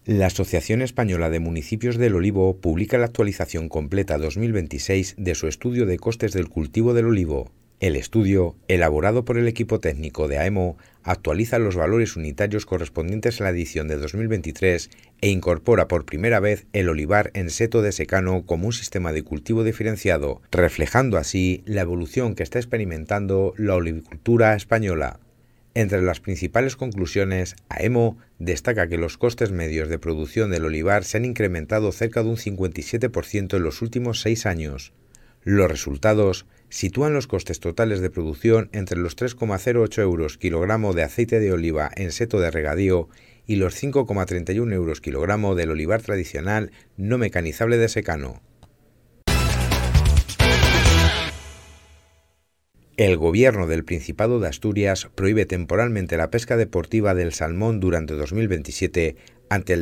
La Asociación Española de Municipios del Olivo publica la actualización completa 2026 de su estudio de costes del cultivo del olivo. El estudio, elaborado por el equipo técnico de AEMO, actualiza los valores unitarios correspondientes a la edición de 2023 e incorpora por primera vez el olivar en seto de secano como un sistema de cultivo diferenciado, reflejando así la evolución que está experimentando la olivicultura española. Entre las principales conclusiones, AEMO destaca que los costes medios de producción del olivar se han incrementado cerca de un 57% en los últimos 6 años. Los resultados sitúan los costes totales de producción entre los 3,08 euros kilogramo de aceite de oliva en seto de regadío y los 5,31 euros kilogramo del olivar tradicional no mecanizable de secano. El Gobierno del Principado de Asturias prohíbe temporalmente la pesca deportiva del salmón durante 2027 ante el